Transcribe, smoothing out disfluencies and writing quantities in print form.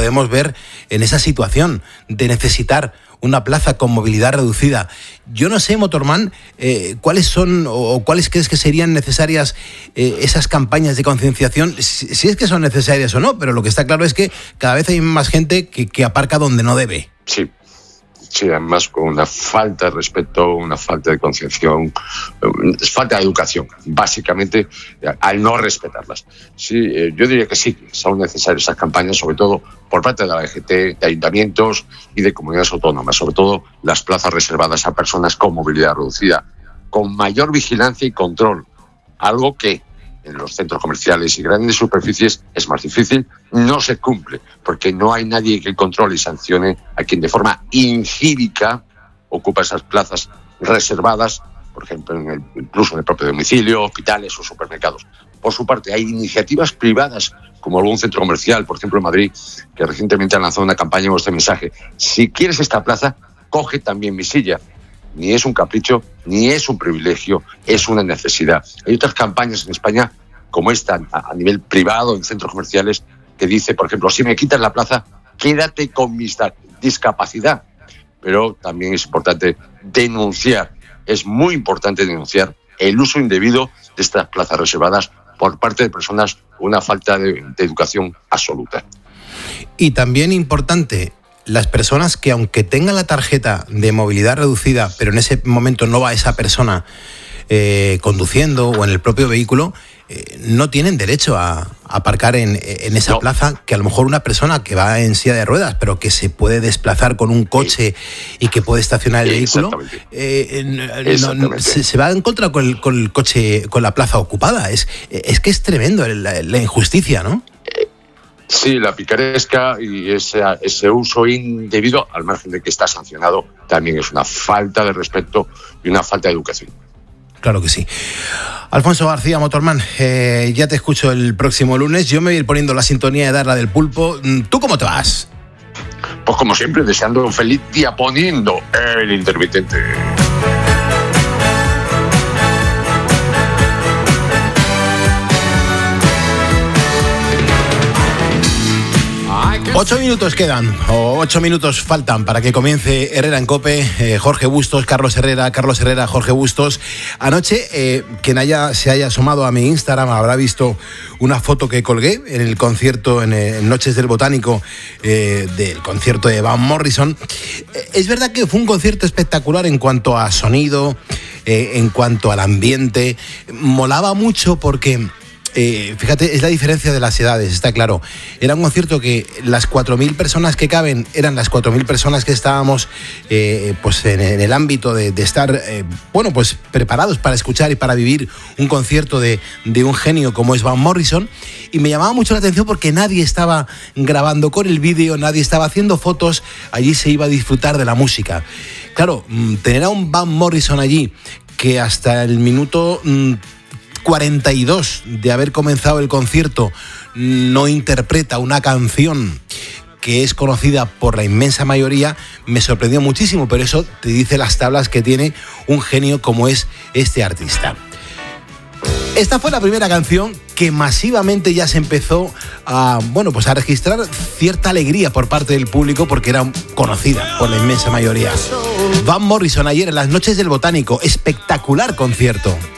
podemos ver en esa situación de necesitar una plaza con movilidad reducida. Yo no sé, Motorman, cuáles son o cuáles crees que serían necesarias esas campañas de concienciación, si es que son necesarias o no, pero lo que está claro es que cada vez hay más gente que aparca donde no debe. Sí, además con una falta de respeto, una falta de concienciación, falta de educación, básicamente, al no respetarlas. Sí, yo diría que sí, son necesarias esas campañas, sobre todo por parte de la DGT, de ayuntamientos y de comunidades autónomas, sobre todo las plazas reservadas a personas con movilidad reducida, con mayor vigilancia y control, algo que en los centros comerciales y grandes superficies es más difícil, no se cumple, porque no hay nadie que controle y sancione a quien de forma ingírica ocupa esas plazas reservadas, por ejemplo, incluso en el propio domicilio, hospitales o supermercados. Por su parte, hay iniciativas privadas, como algún centro comercial, por ejemplo en Madrid, que recientemente han lanzado una campaña con este mensaje: si quieres esta plaza, coge también mi silla. Ni es un capricho, ni es un privilegio, es una necesidad. Hay otras campañas en España, como esta, a nivel privado, en centros comerciales, que dice, por ejemplo, si me quitas la plaza, quédate con mi discapacidad. Pero también es importante denunciar, es muy importante denunciar el uso indebido de estas plazas reservadas por parte de personas con una falta de educación absoluta. Y también importante, las personas que, aunque tengan la tarjeta de movilidad reducida, pero en ese momento no va esa persona conduciendo o en el propio vehículo, no tienen derecho a aparcar en esa plaza, que a lo mejor una persona que va en silla de ruedas, pero que se puede desplazar con un coche y que puede estacionar el vehículo, se va en contra con el coche, con la plaza ocupada. Es que es tremendo la injusticia, ¿no? Sí, la picaresca y ese uso indebido, al margen de que está sancionado, también es una falta de respeto y una falta de educación. Claro que sí. Alfonso García, Motorman, ya te escucho el próximo lunes. Yo me voy a ir poniendo la sintonía de Darla del Pulpo. ¿Tú cómo te vas? Pues como siempre, deseando un feliz día poniendo el intermitente. 8 minutos quedan, o 8 minutos faltan para que comience Herrera en COPE. Jorge Bustos, Carlos Herrera, Jorge Bustos. Anoche, quien se haya asomado a mi Instagram habrá visto una foto que colgué en el concierto, en Noches del Botánico, del concierto de Van Morrison. Es verdad que fue un concierto espectacular en cuanto a sonido, en cuanto al ambiente. Molaba mucho porque... fíjate, es la diferencia de las edades, está claro. Era un concierto que las 4.000 personas que caben eran las 4.000 personas que estábamos pues en el ámbito de estar pues preparados para escuchar y para vivir un concierto de un genio como es Van Morrison. Y me llamaba mucho la atención porque nadie estaba grabando con el vídeo, nadie estaba haciendo fotos. Allí se iba a disfrutar de la música. Claro, tener a un Van Morrison allí que hasta el minuto 42 de haber comenzado el concierto no interpreta una canción que es conocida por la inmensa mayoría, me sorprendió muchísimo, pero eso te dice las tablas que tiene un genio como es este artista. Esta fue la primera canción que masivamente ya se empezó a registrar cierta alegría por parte del público porque era conocida por la inmensa mayoría. Van Morrison ayer en las Noches del Botánico, espectacular concierto.